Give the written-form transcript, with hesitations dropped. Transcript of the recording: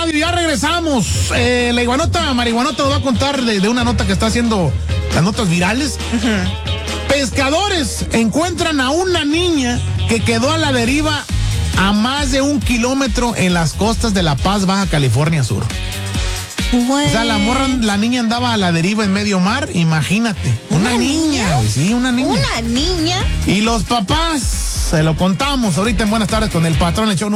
audio, ya regresamos. La iguanota marihuanota nos va a contar de una nota que está haciendo las notas virales. Pescadores encuentran a una niña que quedó a la deriva a más de 1 kilómetro en las costas de La Paz, Baja California Sur. Bueno. O sea, la niña andaba a la deriva en medio mar, imagínate. Una niña, güey, sí, una niña. ¿Una niña? Y los papás, se lo contamos ahorita en Buenas Tardes con el patrón, el show